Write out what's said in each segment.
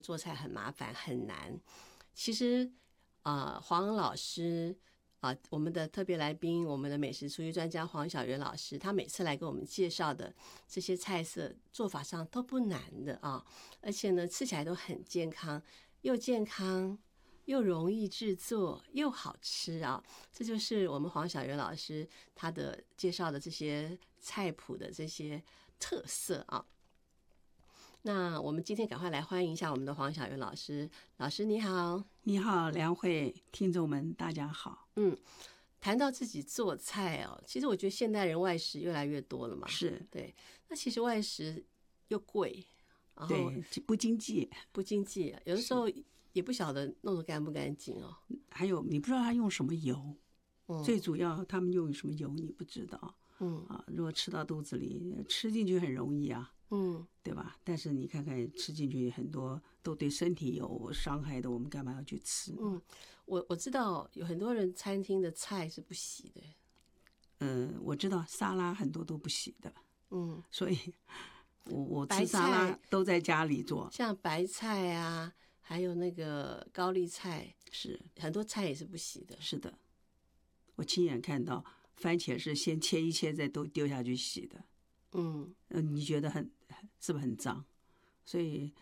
做菜很麻烦很难。其实黄老师我们的特别来宾，我们的美食厨艺专家黄小媛老师，他每次来给我们介绍的这些菜色做法上都不难的而且呢吃起来都很健康，又健康又容易制作又好吃这就是我们黄小媛老师他的介绍的这些菜谱的这些特色那我们今天赶快来欢迎一下我们的黄小媛老师。老师你好。 你好，梁慧，听众们大家好。 谈到自己做菜其实我觉得现代人外食越来越多了嘛。 是， 对。那其实外食又贵，然后对，不经济， 有的时候也不晓得弄得干不干净还有你不知道他用什么油，最主要他们用什么油你不知道。如果吃到肚子里，吃进去很容易对吧？但是你看看吃进去很多都对身体有伤害的，我们干嘛要去吃？ 我知道有很多人餐厅的菜是不洗的。我知道沙拉很多都不洗的。所以我吃沙拉都在家里做， 像白菜还有那个高丽菜， 是很多菜也是不洗的。 是的，我亲眼看到番茄是先切一切再都丢下去洗的。你觉得是不是很脏？所以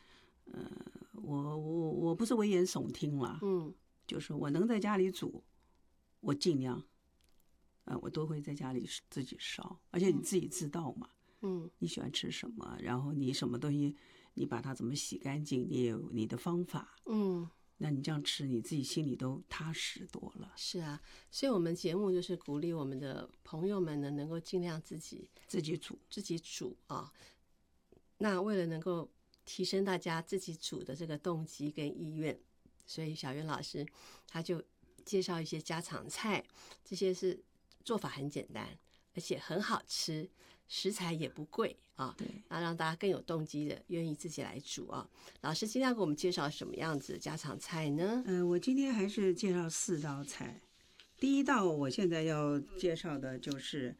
我不是危言耸听啦。就是我能在家里煮，我尽量我都会在家里自己烧，而且你自己知道嘛。你喜欢吃什么，然后你什么东西你把它怎么洗干净，你也有你的方法。那你这样吃你自己心里都踏实多了。 是啊，所以我们节目就是鼓励我们的朋友们呢能够尽量自己煮那为了能够提升大家自己煮的这个动机跟意愿，所以小媛老师他就介绍一些家常菜，这些是做法很简单而且很好吃，食材也不贵对， 那让大家更有动机的愿意自己来煮老师今天要给我们介绍什么样子的家常菜呢？ 我今天还是介绍4道菜。第一道我现在要介绍的就是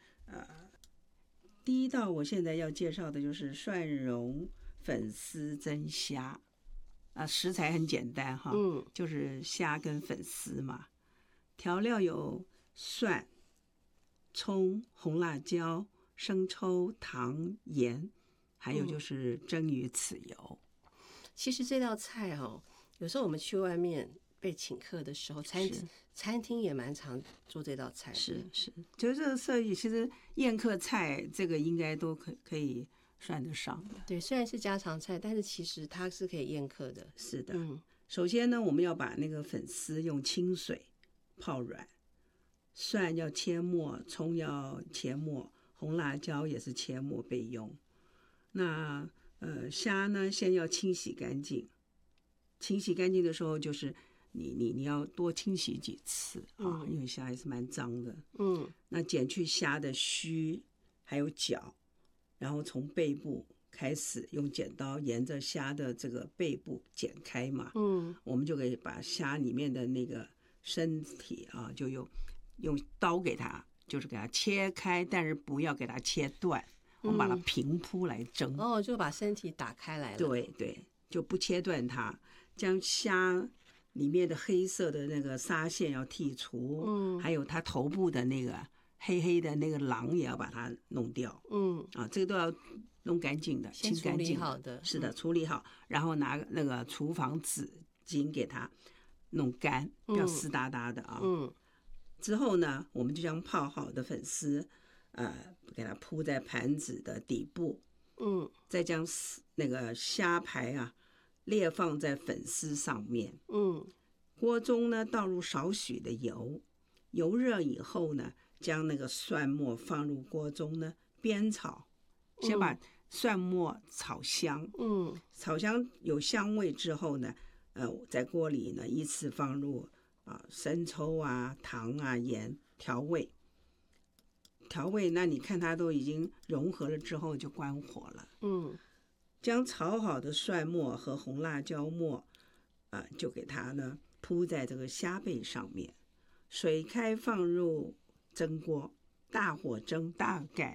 蒜蓉粉丝蒸虾。食材很简单就是虾跟粉丝嘛。调料有蒜、葱、红辣椒、生抽、糖、盐，还有就是蒸鱼豉油。 其实这道菜有时候我们去外面被请客的时候，餐厅也蛮常做这道菜的。 是，就是这个设计，其实宴客菜这个应该都可以算得上的。 对，虽然是家常菜，但是其实它是可以宴客的。 是的。首先呢，我们要把那个粉丝用清水泡软，蒜要切末，葱要切末，红辣椒也是切末备用。那虾呢，先要清洗干净。清洗干净的时候，就是你要多清洗几次因为虾也是蛮脏的。那剪去虾的须还有脚，然后从背部开始用剪刀沿着虾的这个背部剪开嘛。我们就可以把虾里面的那个身体就用刀给它，就是给它切开，但是不要给它切断，我们把它平铺来蒸。 就把身体打开来了。 对，就不切断它，将虾里面的黑色的那个纱线要剔除。还有它头部的那个黑黑的那个囊也要把它弄掉。这个都要弄干净的，清干净的， 处理好的。 是的，处理好，然后拿那个厨房纸巾给它弄干，不要湿哒哒的之后呢，我们就将泡好的粉丝给它铺在盘子的底部。再将那个虾排列放在粉丝上面。锅中呢倒入少许的油，油热以后呢，将那个蒜末放入锅中呢煸炒，先把蒜末炒香。炒香有香味之后呢，在锅里呢依次放入生抽糖盐调味。那你看它都已经融合了之后就关火了。将炒好的蒜末和红辣椒末就给它呢铺在这个虾背上面，水开放入蒸锅，大火蒸大概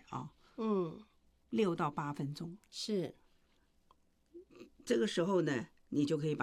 6到8分钟。 是， 这个时候呢，你就可以把